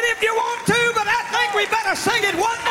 if you want to, but I think we better sing it one more